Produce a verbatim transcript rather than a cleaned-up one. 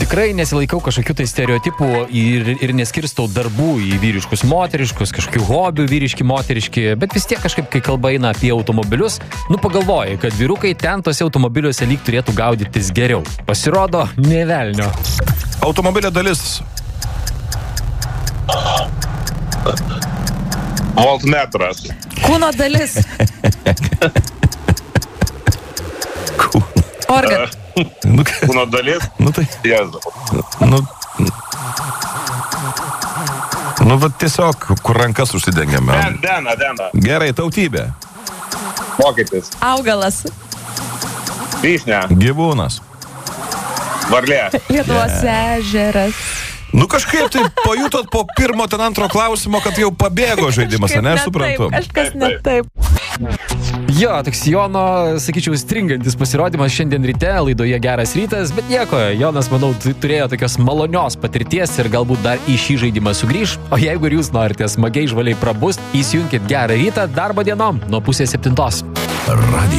Tikrai nesilaikau kažkokių tai stereotipų ir, ir neskirstau darbų į vyriškus, moteriškus, kažkokių hobių vyriški, moteriški, bet vis tiek kažkaip, kai kalba eina apie automobilius, nu pagalvoji, kad vyrukai ten tose automobiliuose lyg turėtų gaudytis geriau. Pasirodo, nė velnio. Automobilio dalis. Voltmetras. Kūno dalis. Organ. Nu, Kūno dalis. nu tai, Jėzau. nu, nu, va tiesiog, kur rankas užsidengiame. Den, dena, dena. Gerai, tautybė. Vokietis. Augalas. Vyšnia. Gyvūnas. Varlė. Lietuvos ežeras. Nu kažkaip tai pajutot po pirmo ten antro klausimo, kad jau pabėgo žaidimas, ne, aš suprantu. Kažkas ne taip. Jo, toks Jono, sakyčiau, stringantis pasirodymas šiandien ryte laidoje Geras rytas, bet nieko, Jonas, manau, turėjo tokios malonios patirties ir galbūt dar į šį žaidimą sugrįš. O jeigu ir jūs norite smagiai žvaliai prabust, įsijunkit Gerą rytą darbo dienom nuo pusės septintos. Radio.